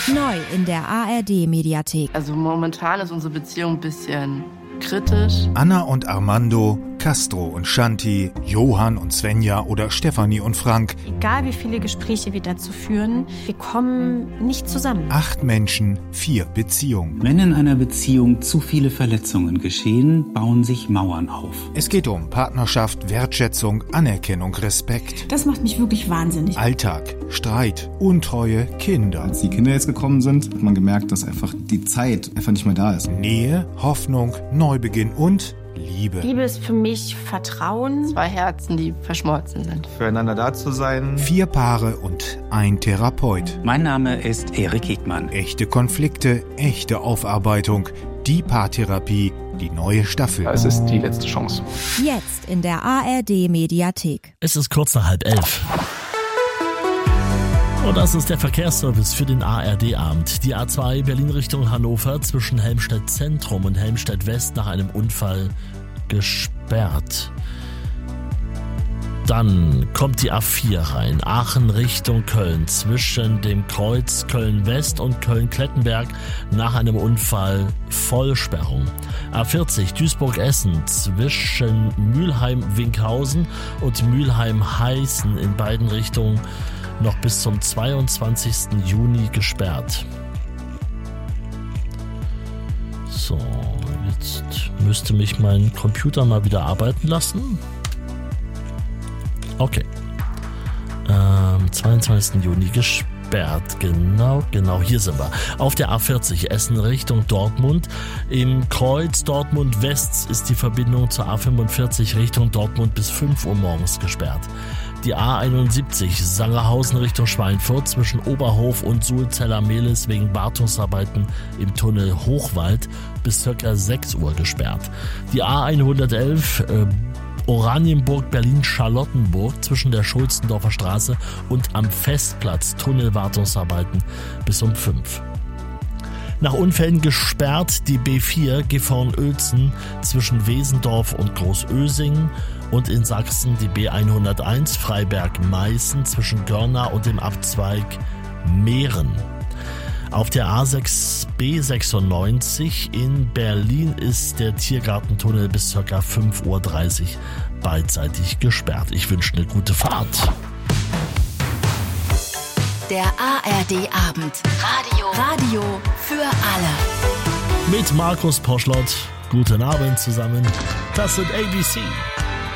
Neu in der ARD-Mediathek. Also momentan ist unsere Beziehung ein bisschen kritisch. Anna und Armando, Castro und Shanti, Johann und Svenja oder Stefanie und Frank. Egal wie viele Gespräche wir dazu führen, wir kommen nicht zusammen. 8 Menschen, 4 Beziehungen. Wenn in einer Beziehung zu viele Verletzungen geschehen, bauen sich Mauern auf. Es geht um Partnerschaft, Wertschätzung, Anerkennung, Respekt. Das macht mich wirklich wahnsinnig. Alltag, Streit, Untreue, Kinder. Als die Kinder jetzt gekommen sind, hat man gemerkt, dass einfach die Zeit einfach nicht mehr da ist. Nähe, Hoffnung, Neubeginn und Liebe. Liebe ist für mich Vertrauen. 2 Herzen, die verschmolzen sind. Füreinander da zu sein. 4 Paare und 1 Therapeut. Mein Name ist Erik Hegmann. Echte Konflikte, echte Aufarbeitung. Die Paartherapie, die neue Staffel. Es ist die letzte Chance. Jetzt in der ARD-Mediathek. Es ist kurz nach 10:30. Und das ist der Verkehrsservice für den ARD-Abend. Die A2 Berlin Richtung Hannover zwischen Helmstedt Zentrum und Helmstedt West nach einem Unfall gesperrt. Dann kommt die A4 rein, Aachen Richtung Köln, zwischen dem Kreuz Köln-West und Köln-Klettenberg nach einem Unfall Vollsperrung. A40 Duisburg-Essen zwischen Mülheim-Winkhausen und Mülheim-Heißen in beiden Richtungen noch bis zum 22. Juni gesperrt. So, jetzt müsste mich mein Computer mal wieder arbeiten lassen. Okay. 22. Juni gesperrt. Genau, hier sind wir. Auf der A40 Essen Richtung Dortmund. Im Kreuz Dortmund West ist die Verbindung zur A45 Richtung Dortmund bis 5 Uhr morgens gesperrt. Die A71 Sangerhausen Richtung Schweinfurt zwischen Oberhof und Sulzeller-Mehlis wegen Wartungsarbeiten im Tunnel Hochwald bis ca. 6 Uhr gesperrt. Die A111 Oranienburg Berlin-Charlottenburg zwischen der Schulzendorfer Straße und am Festplatz Tunnelwartungsarbeiten bis um 5. Nach Unfällen gesperrt die B4 Gifhorn-Uelzen zwischen Wesendorf und Großösingen und in Sachsen die B101 Freiberg-Meißen zwischen Görna und dem Abzweig Mehren. Auf der A6 B96 in Berlin ist der Tiergartentunnel bis ca. 5:30 Uhr beidseitig gesperrt. Ich wünsche eine gute Fahrt. Der ARD-Abend. Radio für alle. Mit Markus Poschlott. Guten Abend zusammen. Das sind ABC.